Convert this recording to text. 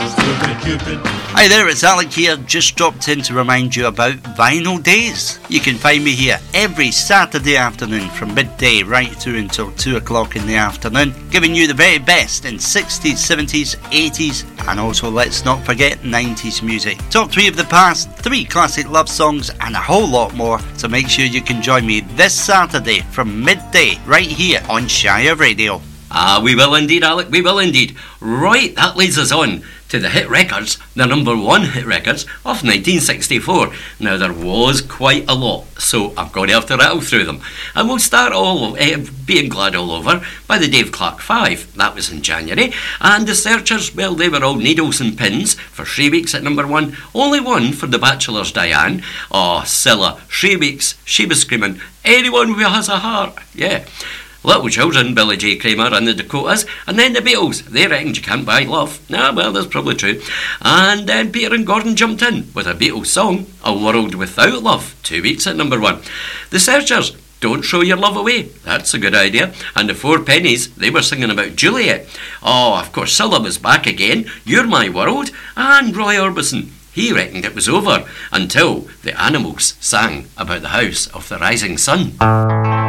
Hi there, it's Alec here, just dropped in to remind you about Vinyl Days. You can find me here every Saturday afternoon from midday right through until 2 o'clock in the afternoon, giving you the very best in 60s, 70s, 80s, and also, let's not forget, 90s music. Top 3 of the past, 3 classic love songs, and a whole lot more, so make sure you can join me this Saturday from midday right here on Shire Radio. We will indeed, Alec, we will indeed. Right, that leads us on to the hit records, the number 1 hit records of 1964. Now, there was quite a lot, so I'm going to have to rattle through them. And we'll start Being Glad All Over by the Dave Clark 5. That was in January. And the Searchers, well, they were all needles and pins for 3 weeks at number 1. Only 1 for The Bachelor's Diane. Oh, Scylla, 3 weeks, she was screaming, anyone who has a heart. Yeah. Little Children, Billy J. Kramer and the Dakotas, and then the Beatles, they reckoned you can't buy love. Ah, well, that's probably true. And then Peter and Gordon jumped in with a Beatles song, A World Without Love, 2 weeks at number 1. The Searchers, Don't Throw Your Love Away, that's a good idea. And the Four Pennies, they were singing about Juliet. Oh, of course, Scylla was back again, You're My World, and Roy Orbison, he reckoned it was over until the Animals sang about the House of the Rising Sun.